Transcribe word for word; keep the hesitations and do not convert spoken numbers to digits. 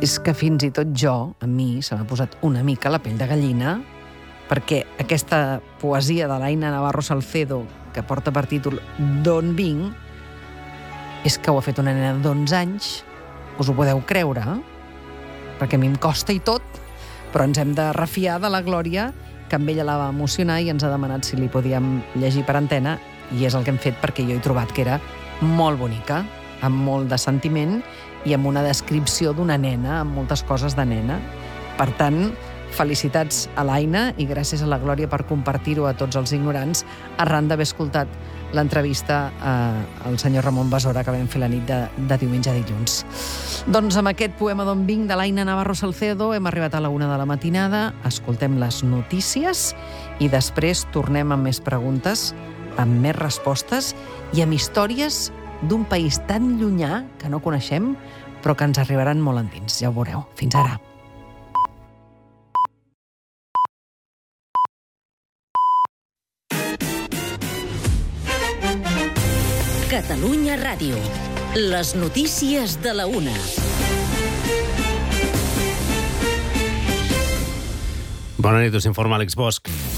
És que fins i tot jo, a mi, se m'ha posat una mica la pell de gallina, perquè aquesta poesia de l'Aina Navarro Salcedo, que porta per títol D'on vinc, és que ho ha fet una nena d'onze anys, us ho podeu creure? Perquè a mi em costa i tot, però ens hem de refiar de la Glòria, que amb ella la va emocionar i ens ha demanat si li podíem llegir per antena, i és el que hem fet perquè jo he trobat que era molt bonica, amb molt de sentiment i amb una descripció d'una nena, amb moltes coses de nena. Per tant, felicitats a l'Aina i gràcies a la Glòria per compartir-ho a tots els ignorants arran d'haver escoltat l'entrevista al senyor Ramon Besora que vam fer la nit de, de diumenge a dilluns. Doncs amb aquest poema d'on vinc de l'Aina Navarro Salcedo hem arribat a la una de la matinada, escoltem les notícies i després tornem amb més preguntes, amb més respostes i amb històries d'un país tan llunyà que no coneixem, però que ens arribaran molt endins. Ja ho veureu. Fins ara. Catalunya Ràdio. Les notícies de la una. Bona nit, us informa Àlex Bosch.